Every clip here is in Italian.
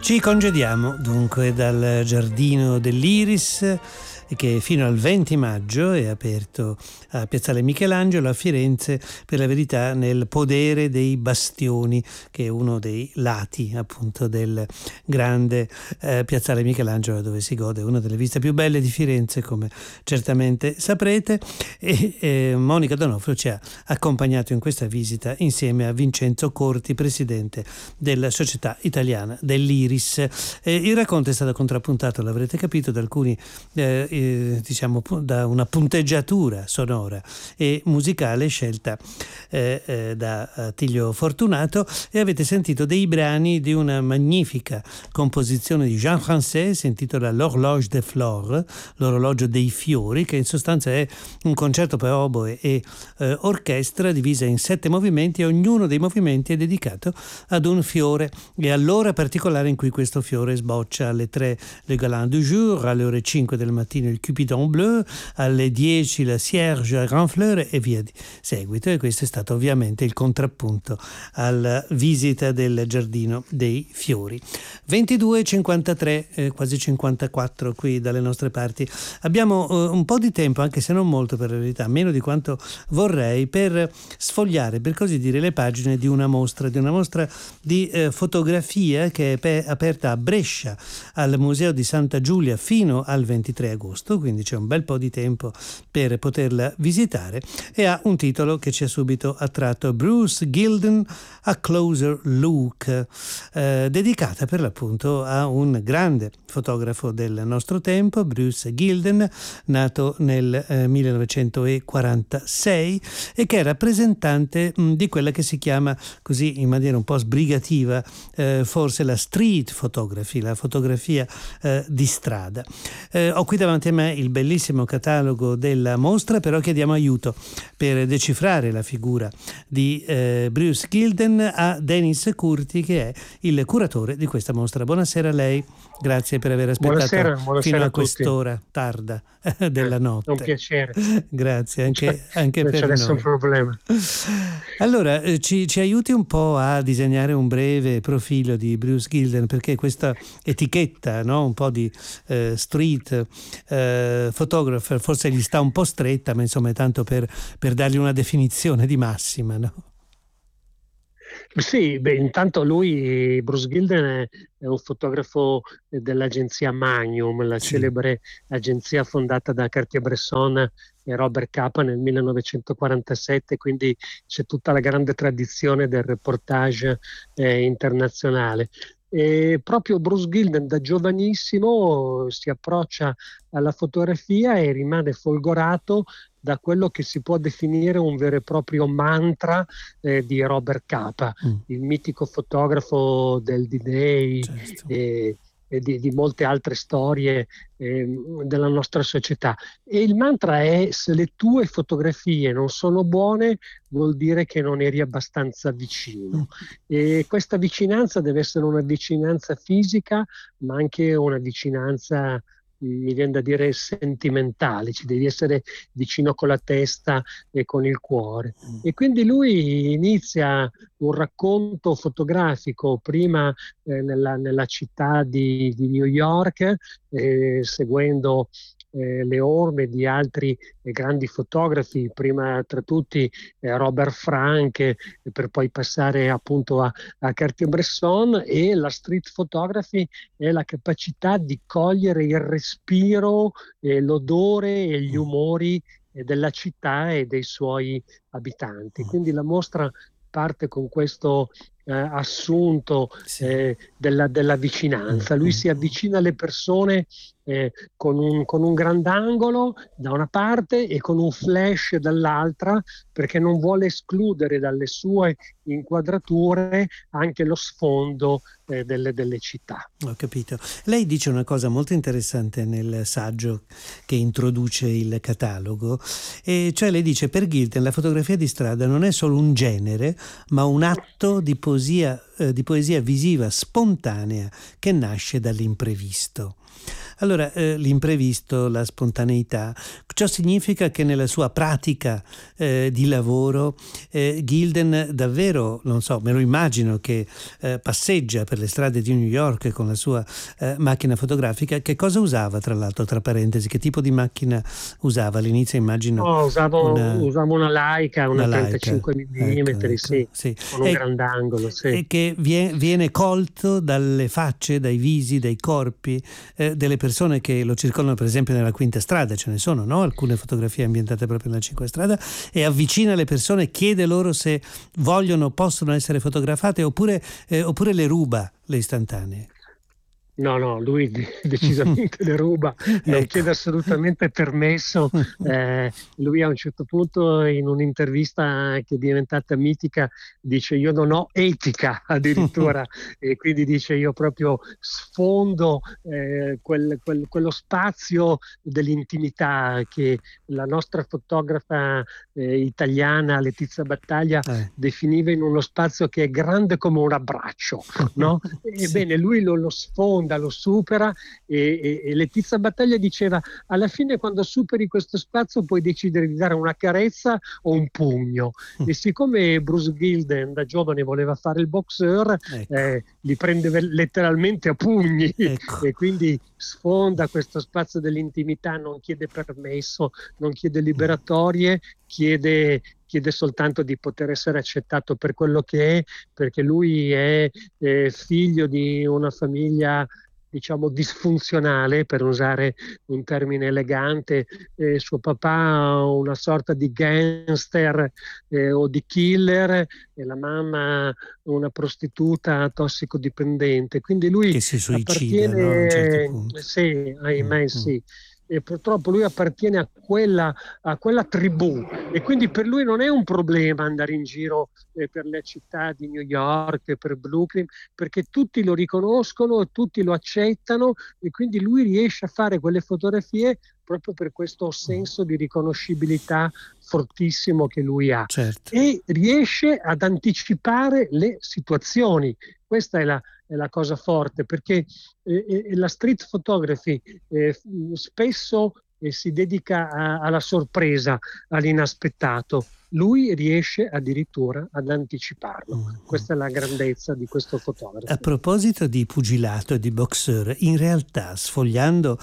Ci congediamo dunque dal Giardino dell'Iris, che fino al 20 maggio è aperto a Piazzale Michelangelo a Firenze, per la verità nel Podere dei Bastioni, che è uno dei lati appunto del grande Piazzale Michelangelo, dove si gode una delle viste più belle di Firenze, come certamente saprete, e Monica D'Onofrio ci ha accompagnato in questa visita insieme a Vincenzo Corti, presidente della Società Italiana dell'Iris. Il racconto è stato contrappuntato, l'avrete capito, da alcuni diciamo da una punteggiatura sonora e musicale scelta da Attilio Fortunato, e avete sentito dei brani di una magnifica composizione di Jean Français, si intitola L'Horloge des Fleurs, l'orologio dei fiori, che in sostanza è un concerto per oboe e orchestra divisa in 7 movimenti, e ognuno dei movimenti è dedicato ad un fiore e all'ora particolare in cui questo fiore sboccia. Alle 3 le Galant du Jour, alle ore 5 del mattino il Cupidon Bleu, alle 10 la Cierge Grand Fleur e via di seguito. E questo è stato ovviamente il contrappunto alla visita del Giardino dei Fiori. 22:53, quasi 54 qui dalle nostre parti. Abbiamo un po' di tempo, anche se non molto per la verità, meno di quanto vorrei, per sfogliare, per così dire, le pagine di una mostra di fotografia che è aperta a Brescia al Museo di Santa Giulia fino al 23 agosto, quindi c'è un bel po' di tempo per poterla visitare, e ha un titolo che ci ha subito attratto: Bruce Gilden, A Closer Look, dedicata per l'appunto a un grande fotografo del nostro tempo, Bruce Gilden, nato nel 1946 e che è rappresentante di quella che si chiama, così in maniera un po' sbrigativa, forse la street photography, la fotografia di strada. Ho qui davanti a me il bellissimo catalogo della mostra, però chiediamo aiuto per decifrare la figura di Bruce Gilden a Denis Curti, che è il curatore di questa mostra. Buonasera a lei, grazie per aver aspettato buonasera fino a tutti. quest'ora tarda della notte. È un piacere. Grazie anche Non per c'è nessun noi. problema. Allora, ci aiuti un po' a disegnare un breve profilo di Bruce Gilden, perché questa etichetta, no, un po' di street photographer forse gli sta un po' stretta, ma insomma è tanto per dargli una definizione di massima, no? Sì, intanto Bruce Gilden, è un fotografo dell'agenzia Magnum, la Sì. celebre agenzia fondata da Cartier-Bresson e Robert Capa nel 1947, quindi c'è tutta la grande tradizione del reportage internazionale. E proprio Bruce Gilden da giovanissimo si approccia alla fotografia e rimane folgorato da quello che si può definire un vero e proprio mantra di Robert Capa, il mitico fotografo del D-Day, Certo. e di molte altre storie della nostra società. E il mantra è: se le tue fotografie non sono buone, vuol dire che non eri abbastanza vicino. E questa vicinanza deve essere una vicinanza fisica, ma anche una vicinanza, mi viene da dire, sentimentale. Ci devi essere vicino con la testa e con il cuore. E quindi lui inizia un racconto fotografico prima nella città di New York, seguendo le orme di altri grandi fotografi, prima tra tutti Robert Frank, per poi passare appunto a Cartier-Bresson. E la street photography è la capacità di cogliere il respiro, l'odore e gli umori della città e dei suoi abitanti. Quindi la mostra parte con questo assunto Sì. della vicinanza. Lui si avvicina alle persone con un grandangolo da una parte e con un flash dall'altra, perché non vuole escludere dalle sue inquadrature anche lo sfondo delle città. Ho capito. Lei dice una cosa molto interessante nel saggio che introduce il catalogo, e cioè lei dice: per Gilden la fotografia di strada non è solo un genere, ma un atto di poesia visiva spontanea che nasce dall'imprevisto. Allora, l'imprevisto, la spontaneità, ciò significa che nella sua pratica di lavoro Gilden davvero, non so, me lo immagino che passeggia per le strade di New York con la sua macchina fotografica. Che cosa usava, tra l'altro, tra parentesi? Che tipo di macchina usava? All'inizio immagino Usavo una Leica, una Leica. 35 mm, Sì. Con un grandangolo, sì. E che viene colto dalle facce, dai visi, dai corpi delle persone che lo circondano, per esempio nella Quinta Strada, ce ne sono, no? Alcune fotografie ambientate proprio nella Cinque Strada, e avvicina le persone, chiede loro se vogliono, possono essere fotografate oppure le ruba le istantanee. No, lui decisamente le ruba, non chiede assolutamente permesso. Lui a un certo punto, in un'intervista che è diventata mitica, dice: io non ho etica addirittura, e quindi dice: io proprio sfondo quello spazio dell'intimità che la nostra fotografa italiana Letizia Battaglia definiva in uno spazio che è grande come un abbraccio, no? Ebbene, lui lo sfonda, lo supera, e Letizia Battaglia diceva: alla fine, quando superi questo spazio, puoi decidere di dare una carezza o un pugno. E siccome Bruce Gilden da giovane voleva fare il boxer, li prende letteralmente a pugni, e quindi sfonda questo spazio dell'intimità, non chiede permesso, non chiede liberatorie, chiede soltanto di poter essere accettato per quello che è, perché lui è figlio di una famiglia, diciamo, disfunzionale, per usare un termine elegante. Suo papà una sorta di gangster o di killer, e la mamma una prostituta tossicodipendente. Quindi lui che si suicida, appartiene, no? A un certo punto. sì, ahimè, sì. E purtroppo lui appartiene a quella tribù, e quindi per lui non è un problema andare in giro per le città di New York, per Brooklyn, perché tutti lo riconoscono, tutti lo accettano, e quindi lui riesce a fare quelle fotografie proprio per questo senso di riconoscibilità fortissimo che lui ha. Certo. E riesce ad anticipare le situazioni. Questa è la cosa forte, perché la street photography spesso si dedica alla sorpresa, all'inaspettato. Lui riesce addirittura ad anticiparlo. Questa è la grandezza di questo fotografo. A proposito di pugilato e di boxer, in realtà, sfogliando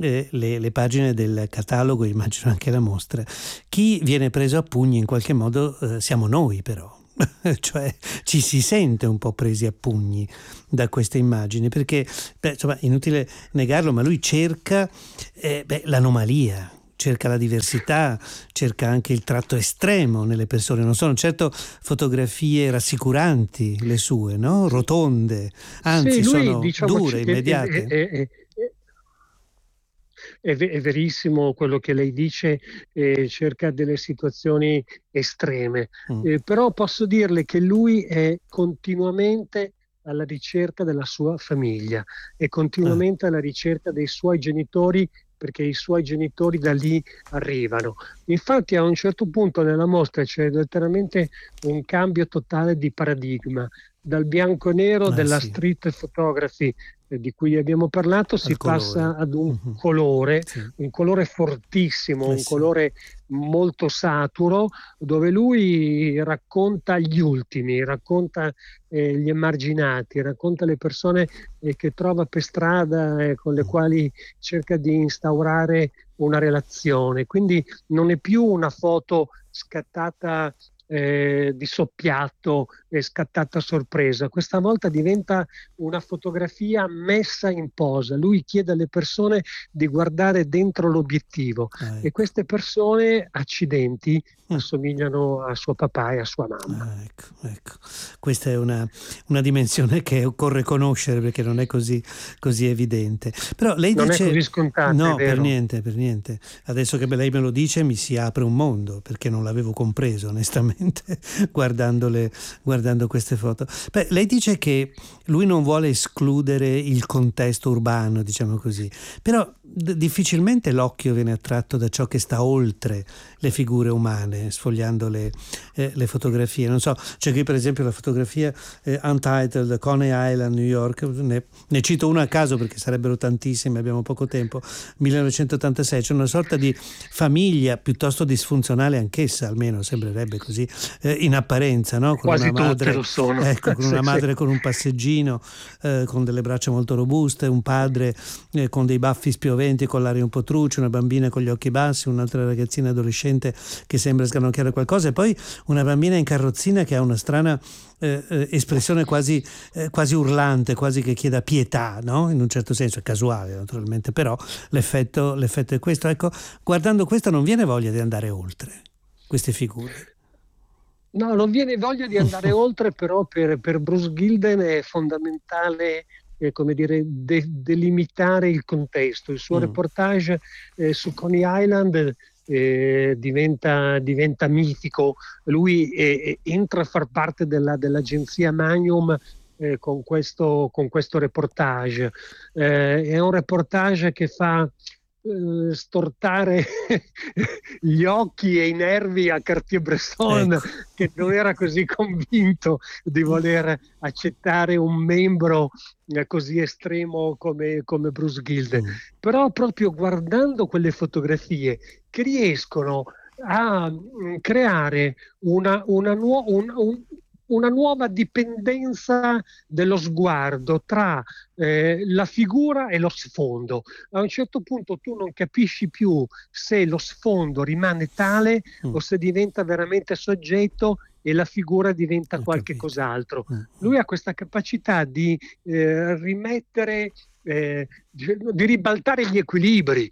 le pagine del catalogo, immagino anche la mostra, chi viene preso a pugni in qualche modo siamo noi, però. Cioè ci si sente un po' presi a pugni da queste immagini, perché insomma, inutile negarlo, ma lui cerca l'anomalia, cerca la diversità, cerca anche il tratto estremo nelle persone. Non sono certo fotografie rassicuranti le sue, no? Rotonde, anzi, sì, lui, sono dure, immediate. È verissimo quello che lei dice, cerca delle situazioni estreme, però posso dirle che lui è continuamente alla ricerca della sua famiglia, è continuamente alla ricerca dei suoi genitori, perché i suoi genitori da lì arrivano. Infatti a un certo punto nella mostra c'è letteralmente un cambio totale di paradigma. Dal bianco e nero della street photography di cui abbiamo parlato si passa ad un colore, un colore fortissimo, un colore molto saturo, dove lui racconta gli ultimi, racconta gli emarginati, racconta le persone che trova per strada e con le quali cerca di instaurare una relazione. Quindi non è più una foto scattata di soppiatto e scattata a sorpresa. Questa volta diventa una fotografia messa in posa. Lui chiede alle persone di guardare dentro l'obiettivo, e queste persone, accidenti, assomigliano a suo papà e a sua mamma. Ecco. Questa è una dimensione che occorre conoscere, perché non è così evidente. Però lei non dice, è così scontato, no, è vero. per niente. Adesso che lei me lo dice mi si apre un mondo, perché non l'avevo compreso onestamente guardando queste foto. Lei dice che lui non vuole escludere il contesto urbano, diciamo così, però difficilmente l'occhio viene attratto da ciò che sta oltre le figure umane, sfogliando le fotografie. Non so, c'è qui per esempio la fotografia Untitled, Coney Island, New York, ne cito una a caso perché sarebbero tantissime, abbiamo poco tempo, 1986, c'è una sorta di famiglia piuttosto disfunzionale anch'essa, almeno sembrerebbe così, in apparenza, no? Con Quasi una madre, tutte lo sono. ecco, con una madre con un passeggino, con delle braccia molto robuste, un padre con dei baffi spioventi, con l'aria un po' truce, una bambina con gli occhi bassi, un'altra ragazzina adolescente che sembra sgranocchiare qualcosa, e poi una bambina in carrozzina che ha una strana espressione quasi urlante, quasi che chieda pietà, no? In un certo senso è casuale naturalmente, però l'effetto è questo. Ecco, guardando questo non viene voglia di andare oltre queste figure. No, non viene voglia di andare oltre, però per Bruce Gilden è fondamentale come dire, delimitare il contesto. Il suo reportage su Coney Island diventa mitico. Lui entra a far parte dell'agenzia Magnum con questo reportage. È un reportage che fa stortare gli occhi e i nervi a Cartier-Bresson, Ecco. che non era così convinto di voler accettare un membro così estremo come Bruce Gilden. Però proprio guardando quelle fotografie che riescono a creare una nuova dipendenza dello sguardo tra la figura e lo sfondo. A un certo punto tu non capisci più se lo sfondo rimane tale o se diventa veramente soggetto e la figura diventa qualche cos'altro. Lui ha questa capacità di rimettere, di ribaltare gli equilibri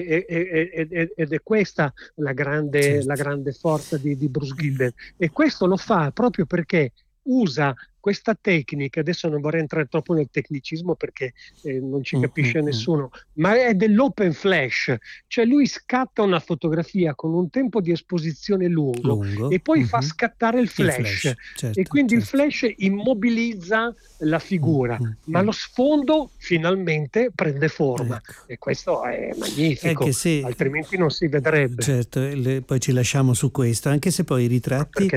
ed è questa la grande forza di Bruce Gilden, e questo lo fa proprio perché usa questa tecnica. Adesso non vorrei entrare troppo nel tecnicismo perché non ci capisce nessuno, ma è dell'open flash, cioè lui scatta una fotografia con un tempo di esposizione lungo e poi fa scattare il flash, certo, e quindi certo. il flash immobilizza la figura, ma lo sfondo finalmente prende forma, Ecco. e questo è magnifico, Che se, altrimenti non si vedrebbe. Certo, poi ci lasciamo su questo, anche se poi i ritratti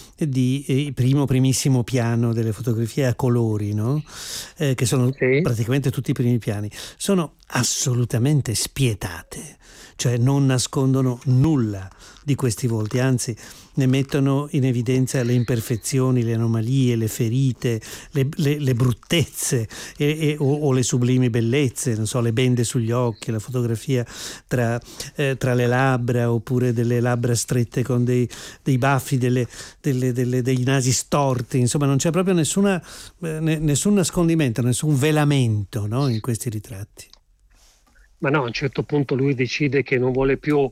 di primissimo piano delle fotografie a colori, no? Che sono praticamente tutti i primi piani, sono assolutamente spietate, cioè non nascondono nulla di questi volti, anzi ne mettono in evidenza le imperfezioni, le anomalie, le ferite, le bruttezze o le sublimi bellezze, non so, le bende sugli occhi, la fotografia tra le labbra, oppure delle labbra strette con dei baffi, dei nasi storti, insomma non c'è proprio nessun nascondimento, nessun velamento, no, in questi ritratti. Ma no, a un certo punto lui decide che non vuole più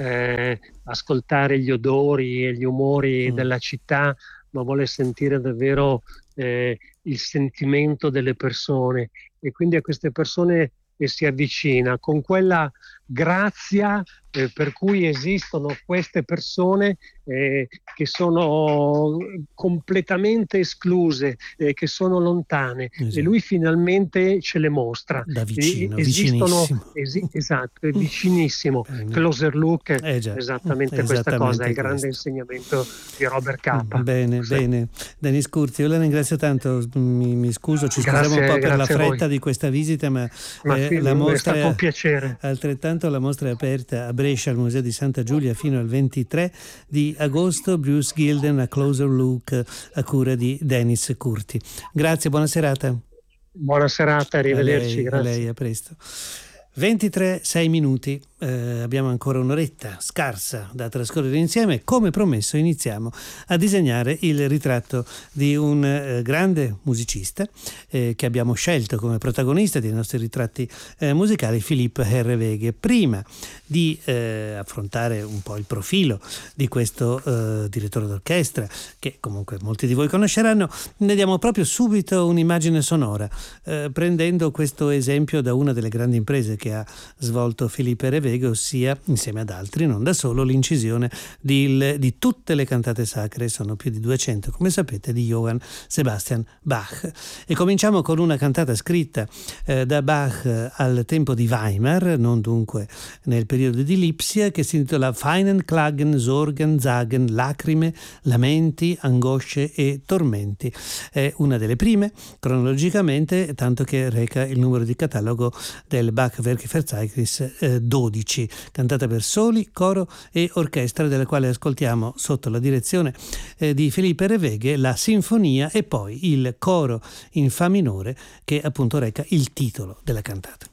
ascoltare gli odori e gli umori della città, ma vuole sentire davvero il sentimento delle persone, e quindi a queste persone si avvicina con quella grazia per cui esistono queste persone che sono completamente escluse, che sono lontane, esatto. E lui finalmente ce le mostra da vicino, esistono, vicinissimo. Esatto, è vicinissimo. Closer look, esattamente questa cosa, è il grande insegnamento di Robert Capa. Bene. Denis Curti, io la ringrazio tanto, mi scuso, ci scusiamo un po' per la fretta di questa visita, ma la mostra è stato un piacere. Altrettanto la mostra è aperta a Brescia al Museo di Santa Giulia fino al 23 di agosto. Bruce Gilden, A Closer Look, a cura di Denis Curti. Grazie, buona serata. Buona serata, arrivederci. Grazie. A lei, a presto. 23:06 minuti, abbiamo ancora un'oretta scarsa da trascorrere insieme. Come promesso iniziamo a disegnare il ritratto di un grande musicista che abbiamo scelto come protagonista dei nostri ritratti musicali, Philippe Herreweghe. Prima di affrontare un po' il profilo di questo direttore d'orchestra, che comunque molti di voi conosceranno, ne diamo proprio subito un'immagine sonora, prendendo questo esempio da una delle grandi imprese che ha svolto Philippe Herreweghe, Verghe, ossia, insieme ad altri, non da solo, l'incisione di tutte le cantate sacre, sono più di 200, come sapete, di Johann Sebastian Bach. E cominciamo con una cantata scritta da Bach al tempo di Weimar, non dunque nel periodo di Lipsia, che si intitola Feinen Klagen, Sorgen, Zagen, lacrime, lamenti, angosce e tormenti. È una delle prime, cronologicamente, tanto che reca il numero di catalogo del Bach Werkverzeichnis 12, cantata per soli, coro e orchestra, della quale ascoltiamo sotto la direzione di Felipe Reveghe la sinfonia e poi il coro in fa minore che appunto reca il titolo della cantata.